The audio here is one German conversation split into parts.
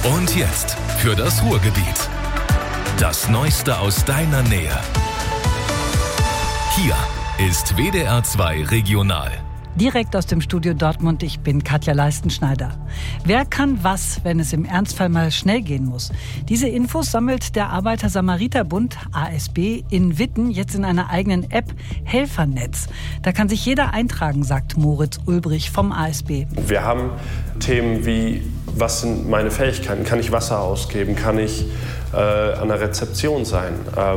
Und jetzt für das Ruhrgebiet. Das Neueste aus deiner Nähe. Hier ist WDR 2 Regional. Direkt aus dem Studio Dortmund, ich bin Katja Leistenschneider. Wer kann was, wenn es im Ernstfall mal schnell gehen muss? Diese Infos sammelt der Arbeiter-Samariter-Bund ASB in Witten jetzt in einer eigenen App Helfernetz. Da kann sich jeder eintragen, sagt Moritz Ulbrich vom ASB. Wir haben Themen wie, was sind meine Fähigkeiten? Kann ich Wasser ausgeben? Kann ich an der Rezeption sein?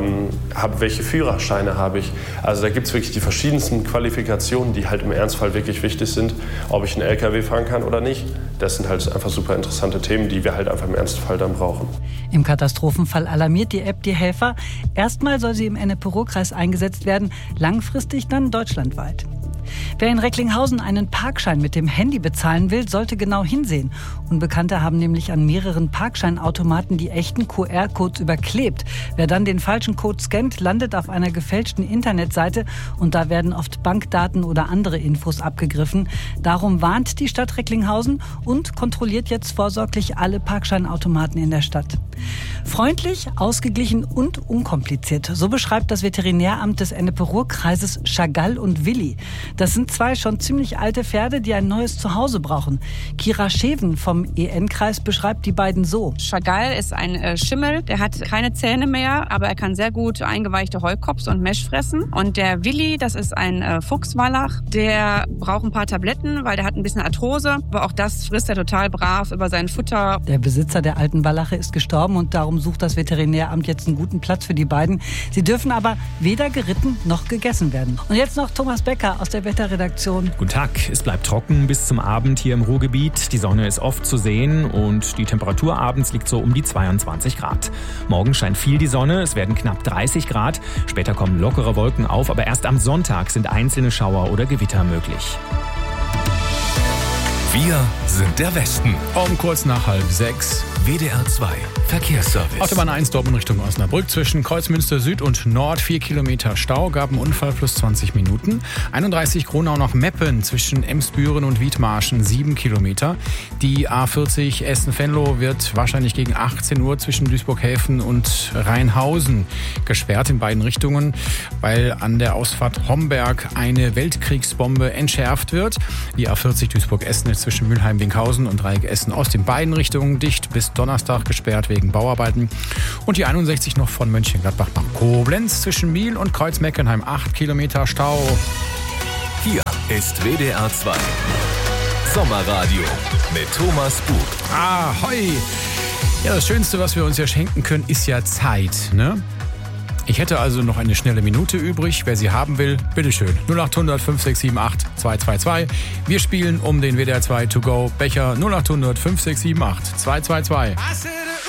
Welche Führerscheine habe ich? Also da gibt es wirklich die verschiedensten Qualifikationen, die halt im Ernstfall wirklich wichtig sind, ob ich einen LKW fahren kann oder nicht. Das sind halt einfach super interessante Themen, die wir halt einfach im Ernstfall dann brauchen. Im Katastrophenfall alarmiert die App die Helfer. Erstmal soll sie im Ennepe-Ruhr-Kreis eingesetzt werden, langfristig dann deutschlandweit. Wer in Recklinghausen einen Parkschein mit dem Handy bezahlen will, sollte genau hinsehen. Unbekannte haben nämlich an mehreren Parkscheinautomaten die echten QR-Codes überklebt. Wer dann den falschen Code scannt, landet auf einer gefälschten Internetseite und da werden oft Bankdaten oder andere Infos abgegriffen. Darum warnt die Stadt Recklinghausen und kontrolliert jetzt vorsorglich alle Parkscheinautomaten in der Stadt. Freundlich, ausgeglichen und unkompliziert. So beschreibt das Veterinäramt des Ennepe-Ruhr-Kreises Chagall und Willi. Das sind zwei schon ziemlich alte Pferde, die ein neues Zuhause brauchen. Kira Scheven vom EN-Kreis beschreibt die beiden so. Chagall ist ein Schimmel, der hat keine Zähne mehr, aber er kann sehr gut eingeweichte Heulkops und Mesh fressen. Und der Willi, das ist ein Fuchswallach, der braucht ein paar Tabletten, weil der hat ein bisschen Arthrose. Aber auch das frisst er total brav über sein Futter. Der Besitzer der alten Wallache ist gestorben und darum sucht das Veterinäramt jetzt einen guten Platz für die beiden. Sie dürfen aber weder geritten noch gegessen werden. Und jetzt noch Thomas Becker aus der Wetterredaktion. Guten Tag. Es bleibt trocken bis zum Abend hier im Ruhrgebiet. Die Sonne ist oft zu sehen und die Temperatur abends liegt so um die 22 Grad. Morgen scheint viel die Sonne, es werden knapp 30 Grad. Später kommen lockere Wolken auf, aber erst am Sonntag sind einzelne Schauer oder Gewitter möglich. Wir sind der Westen. Um kurz nach 5:30. WDR 2 Verkehrsservice. Autobahn 1 Dortmund Richtung Osnabrück zwischen Kreuzmünster Süd und Nord 4 Kilometer Stau, gab einen Unfall plus 20 Minuten. 31 Gronau nach Meppen zwischen Emsbüren und Wiedmarschen 7 Kilometer. Die A40 Essen-Venlo wird wahrscheinlich gegen 18 Uhr zwischen Duisburg-Häfen und Rheinhausen gesperrt in beiden Richtungen, weil an der Ausfahrt Homberg eine Weltkriegsbombe entschärft wird. Die A40 Duisburg-Essen ist zwischen Mülheim-Winkhausen und Dreieck Essen-Ost in beiden Richtungen dicht bis Donnerstag gesperrt wegen Bauarbeiten. Und die 61 noch von Mönchengladbach nach Koblenz zwischen Miel und Kreuz-Meckenheim 8 Kilometer Stau. Hier ist WDR 2 Sommerradio mit Thomas Bug. Ahoi! Ja, das Schönste, was wir uns ja schenken können, ist ja Zeit, ne? Ich hätte also noch eine schnelle Minute übrig. Wer sie haben will, bitteschön. 0800 5678 222. Wir spielen um den WDR 2 To Go Becher 0800 5678 222.